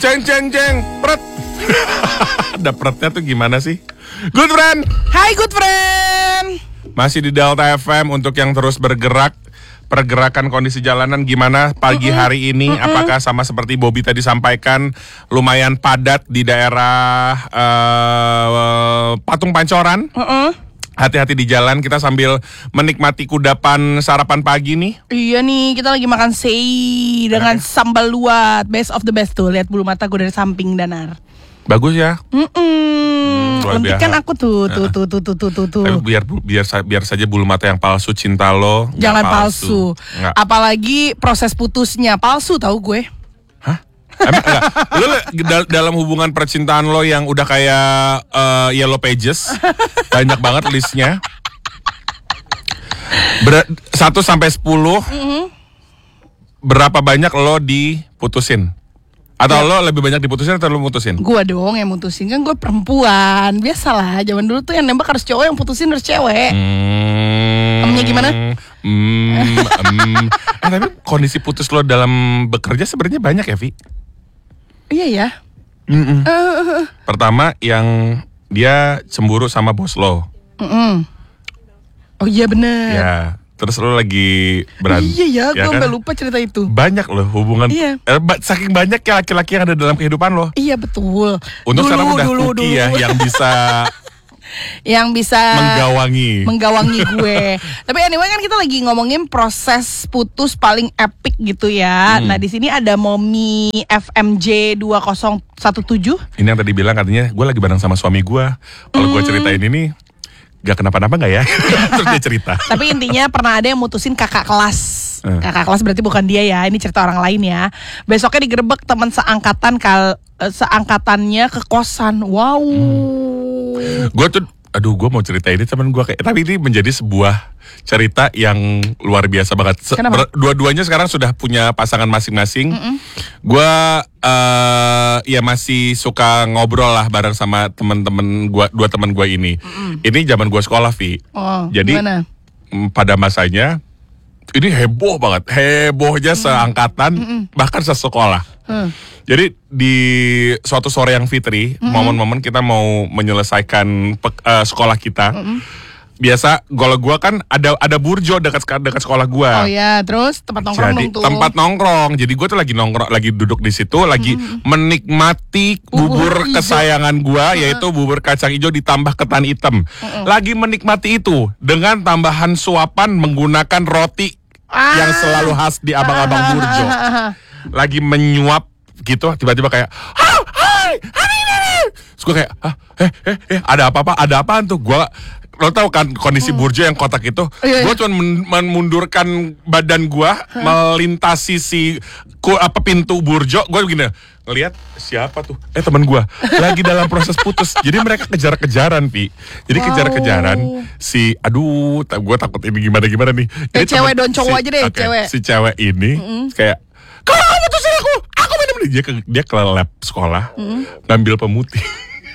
Ceng ceng ceng, pret. Ada pretnya tuh gimana sih? Good friend. Hai good friend. Masih di Delta FM untuk yang terus bergerak. Pergerakan kondisi jalanan gimana pagi hari ini? Apakah sama seperti Bobby tadi sampaikan, lumayan padat di daerah Patung Pancoran? Hati-hati di jalan, kita sambil menikmati kudapan sarapan pagi nih. Iya nih, kita lagi makan sei dengan sambal luat. Best of the best tuh, lihat bulu mata gue dari samping Danar. Bagus ya. Lentikan aku tuh. Tapi biar saja bulu mata yang palsu cinta lo. Jangan palsu. Apalagi proses putusnya palsu tahu gue. Hah? Emang enggak? Lo dalam hubungan percintaan lo yang udah kayak Yellow Pages, banyak banget listnya. 1 sampai 10, berapa banyak lo diputusin? Atau lo lebih banyak diputusin atau lo mutusin? Gua dong yang mutusin, kan gue perempuan. Biasalah, zaman dulu tuh yang nembak harus cowok, yang putusin harus cewek. Kamunya gimana? Tapi kondisi putus lo dalam bekerja sebenarnya banyak ya, Vi? Iya ya. Pertama yang dia cemburu sama bos lo. Oh iya bener. Ya. Terus lo lagi berantem. Iya ya, gue kan? sampai lupa cerita itu. Banyak loh hubungan. Iya. Saking banyak ya laki-laki yang ada dalam kehidupan lo. Iya betul. Untuk sekarang udah Cookie ya yang bisa yang bisa menggawangi gue. Tapi anyway kan kita lagi ngomongin proses putus paling epic gitu ya. Nah di sini ada Momi FMJ 2017. Ini yang tadi bilang katanya gue lagi bareng sama suami gue. Kalau gue ceritain ini gak kenapa-napa gak ya? Terus dia cerita. Tapi intinya pernah ada yang mutusin kakak kelas. Kakak kelas berarti bukan dia ya. Ini cerita orang lain ya. Besoknya digerebek teman seangkatannya ke kosan. Wow. Gue tuh, gue mau cerita ini temen gue kayak, tapi ini menjadi sebuah cerita yang luar biasa banget. Dua-duanya sekarang sudah punya pasangan masing-masing. Gue ya masih suka ngobrol lah bareng sama temen-temen gue, dua temen gue ini. Ini zaman gue sekolah, Vi. Jadi gimana? Pada masanya ini heboh banget, hebohnya seangkatan bahkan sesekolah. Jadi di suatu sore yang fitri, momen-momen kita mau menyelesaikan sekolah kita. Biasa kalau gue kan ada burjo dekat sekolah gue. Oh ya, terus tempat nongkrong jadi, tuh. Tempat nongkrong. Jadi gue tuh lagi nongkrong, lagi duduk di situ, lagi menikmati bubur kesayangan gue, yaitu bubur kacang hijau ditambah ketan hitam. Lagi menikmati itu dengan tambahan suapan menggunakan roti yang selalu khas di abang-abang burjo. Lagi menyuap gitu, tiba-tiba kayak, hai, terus gue kayak, ada apa-apa, ada apaan tuh? Lo tau kan kondisi burjo yang kotak itu, gue cuma memundurkan badan gue melintasi pintu burjo, gue begini ngelihat siapa tuh, teman gue lagi dalam proses putus, jadi mereka kejar-kejaran, Pi. Jadi kejar-kejaran gue takut ini gimana nih. Jadi cewek don cowok aja deh, cewek. Si cewek ini kayak, kalau kamu putusin aku bener-bener dia ke lab sekolah ngambil pemutih.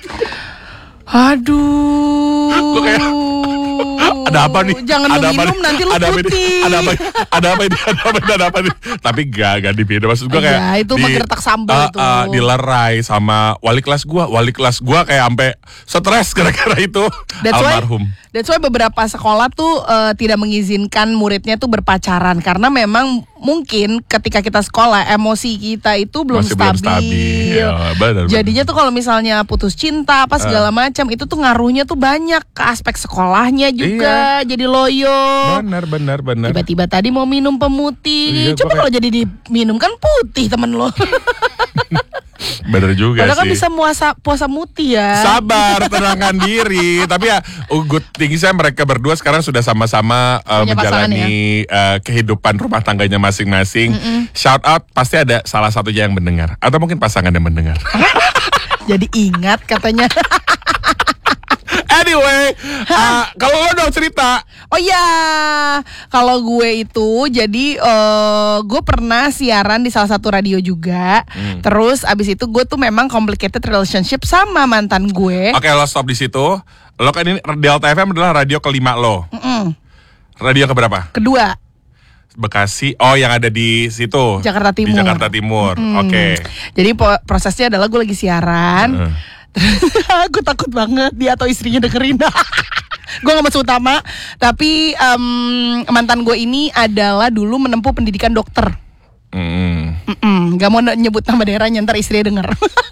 Aduh. Gue kayak, ada apa nih? Jangan lu minum nanti lu putih. Ada apa nih? Tapi gak diminum. Maksud gue kayak, ya, itu menggertak sambal itu. Dilerai sama wali kelas gue kayak sampai stres gara-gara itu. Almarhum. That's why beberapa sekolah tuh tidak mengizinkan muridnya tuh berpacaran, karena memang mungkin ketika kita sekolah emosi kita itu belum stabil. Ya, benar. Jadinya tuh kalau misalnya putus cinta apa segala macam itu tuh ngaruhnya tuh banyak ke aspek sekolahnya juga. Jadi loyo. Benar. Tiba-tiba tadi mau minum pemutih. Coba kalau jadi diminum kan putih temen lo. Bener juga. Padahal sih. Kan bisa puasa mutih ya. Sabar, tenangkan diri. Tapi ya, good thing saya mereka berdua sekarang sudah sama-sama menjalani kehidupan rumah tangganya masing-masing. Shout out, pasti ada salah satunya yang mendengar, atau mungkin pasangan yang mendengar. Jadi ingat katanya. Anyway, kalau lo dong cerita. Oh ya, kalau gue itu jadi gue pernah siaran di salah satu radio juga. Terus abis itu gue tuh memang complicated relationship sama mantan gue. Oke, lo stop di situ. Lo kan ini Delta FM adalah radio kelima lo. Radio keberapa? Kedua. Bekasi. Oh, yang ada di situ. Jakarta Timur. Di Jakarta Timur. Oke. Jadi prosesnya adalah gue lagi siaran. Terus gue takut banget dia atau istrinya dengerin. Gue gak masuk utama. Tapi mantan gue ini adalah dulu menempuh pendidikan dokter. Gak mau nyebut nama daerahnya, ntar istrinya denger.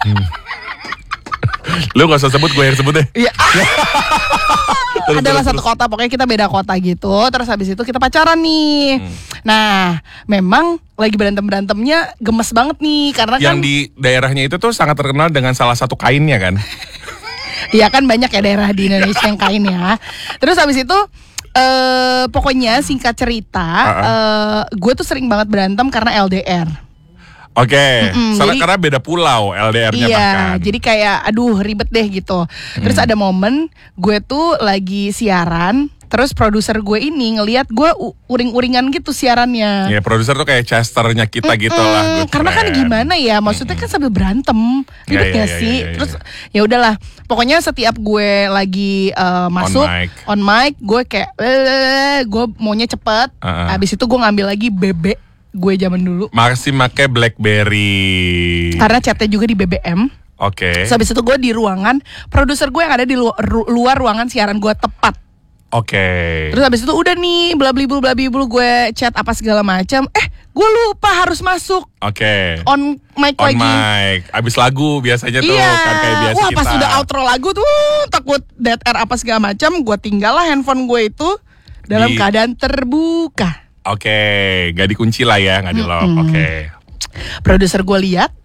Lu gak usah sebut, gue yang sebut deh. Iya. Adalah satu kota, pokoknya kita beda kota gitu. Terus habis itu kita pacaran nih. Nah, memang lagi berantem-berantemnya gemes banget nih. Karena yang kan di daerahnya itu tuh sangat terkenal dengan salah satu kainnya kan. iya kan banyak ya daerah di Indonesia yang kain ya. Terus habis itu pokoknya singkat cerita, gue tuh sering banget berantem karena LDR. Oke, karena beda pulau LDR-nya iya, bahkan. jadi kayak aduh ribet deh gitu. Terus ada momen gue tuh lagi siaran, terus produser gue ini ngelihat gue uring-uringan gitu siarannya. Iya, produser tuh kayak Chesternya kita gitu lah. Karena kan gimana ya, maksudnya kan sambil berantem, ribet gak sih? Terus ya udahlah, pokoknya setiap gue lagi masuk on mic, gue kayak gue maunya cepet. Habis itu gue ngambil lagi bebek gue zaman dulu. Masih make BlackBerry. Karena chatnya juga di BBM. Oke. So, habis itu gue di ruangan, produser gue yang ada di luar ruangan siaran gue tepat. Oke. Terus habis itu udah nih blablibul gue chat apa segala macam. Gue lupa harus masuk. Oke. On mic on lagi. Mic. Abis lagu biasanya tuh kan kayak biasa wah, kita. pas udah outro lagu tuh takut dead air apa segala macam. Gue tinggal lah handphone gue itu dalam keadaan terbuka. Oke, gak dikunci lah ya, gak di lock. Oke. Produser gue lihat,